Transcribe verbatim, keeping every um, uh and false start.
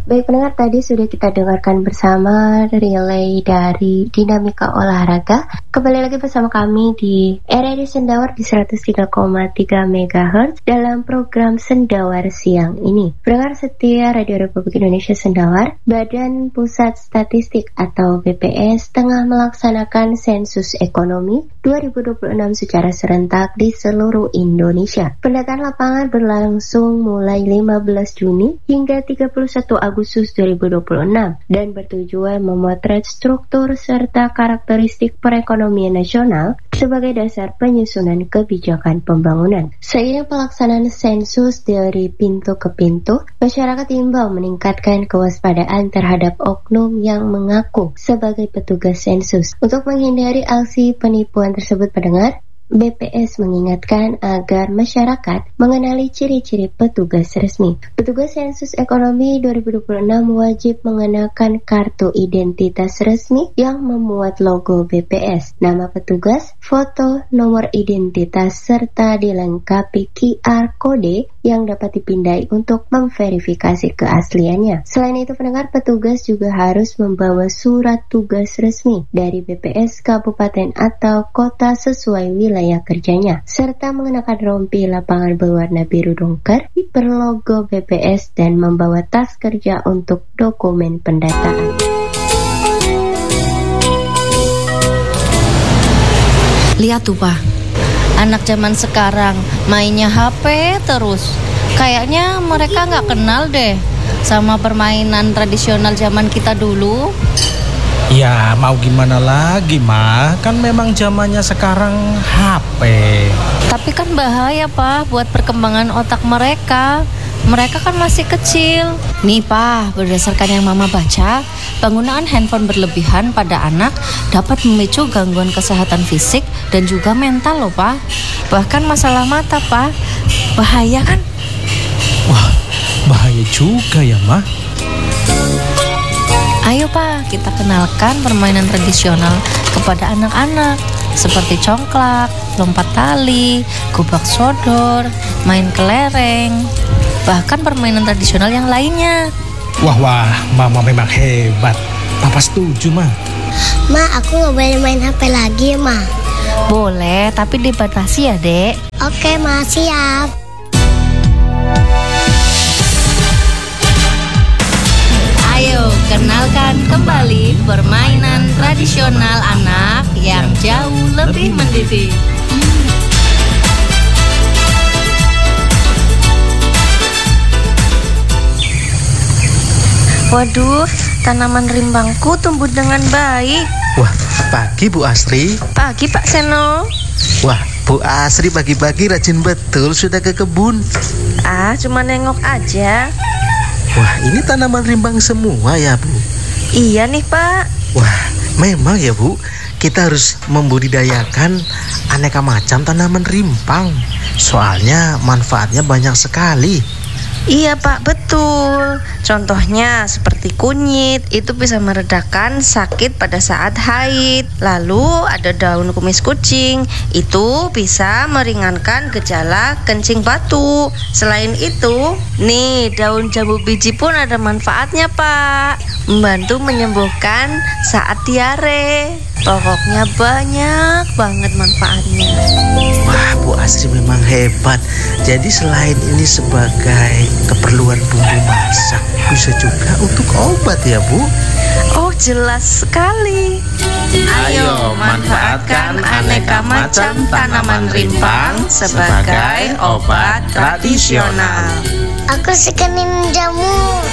Baik pendengar, tadi sudah kita dengarkan bersama relay dari Dinamika Olahraga. Kembali lagi bersama kami di R R I Sendawar di seratus tiga koma tiga megahertz dalam program Sendawar siang ini. Pendengar setia Radio Republik Indonesia Sendawar, Badan Pusat Statistik atau B P S tengah melaksanakan sensus ekonomi dua ribu dua puluh enam secara serentak di seluruh Indonesia. Pendataan lapangan berlangsung mulai lima belas Juni hingga tiga puluh satu Agustus dua ribu dua puluh enam dan bertujuan memotret struktur serta karakteristik perekonomian nasional sebagai dasar penyusunan kebijakan pembangunan. Seiring pelaksanaan sensus dari pintu ke pintu, masyarakat diimbau meningkatkan kewaspadaan terhadap oknum yang mengaku sebagai petugas sensus. Untuk menghindari aksi penipuan tersebut, pendengar, B P S mengingatkan agar masyarakat mengenali ciri-ciri petugas resmi. Petugas sensus ekonomi dua ribu dua puluh enam wajib mengenakan kartu identitas resmi yang memuat logo B P S, nama petugas, foto, nomor identitas, serta dilengkapi Q R kode yang dapat dipindai untuk memverifikasi keasliannya. Selain itu, pendengar, petugas juga harus membawa surat tugas resmi dari B P S kabupaten atau kota sesuai wilayah kerjanya, serta mengenakan rompi lapangan berwarna biru dongker berlogo B P S dan membawa tas kerja untuk dokumen pendataan. Lihat tuh Pak, anak zaman sekarang mainnya H P terus. Kayaknya mereka gak kenal deh sama permainan tradisional zaman kita dulu. Ya mau gimana lagi mah, kan memang zamannya sekarang H P. Tapi kan bahaya Pak buat perkembangan otak mereka. Mereka kan masih kecil. Nih Pak, berdasarkan yang Mama baca, penggunaan handphone berlebihan pada anak dapat memicu gangguan kesehatan fisik dan juga mental loh Pak. Bahkan masalah mata Pak. Bahaya kan? Wah, bahaya juga ya Mah. Ayo Pak, kita kenalkan permainan tradisional kepada anak-anak seperti congklak, lompat tali, gobak sodor, main kelereng, bahkan permainan tradisional yang lainnya. Wah wah, Mama memang hebat. Papa setuju Mah. Ma, aku gak boleh main H P lagi Ma. Boleh, tapi dibatasi ya Dek. Oke Ma, siap. Ayo kenalkan kembali permainan tradisional anak yang jauh lebih mendidik. Waduh, tanaman rimbangku tumbuh dengan baik. Wah, pagi Bu Asri. Pagi Pak Seno. Wah, Bu Asri pagi-pagi rajin betul sudah ke kebun. Ah, cuma nengok aja. Wah, ini tanaman rimbang semua ya Bu? Iya nih Pak. Wah, memang ya Bu, kita harus membudidayakan aneka macam tanaman rimpang. Soalnya manfaatnya banyak sekali. Iya Pak, betul. Contohnya seperti kunyit, itu bisa meredakan sakit pada saat haid. Lalu ada daun kumis kucing, itu bisa meringankan gejala kencing batu. Selain itu, nih daun jambu biji pun ada manfaatnya Pak. Membantu menyembuhkan saat diare. Pokoknya banyak banget manfaatnya. Wah, Bu Asri memang hebat. Jadi selain ini sebagai keperluan bumbu masak, bisa juga untuk obat ya Bu? Oh, jelas sekali. Ayo manfaatkan aneka macam tanaman rimpang sebagai obat tradisional. Aku suka minum jamu.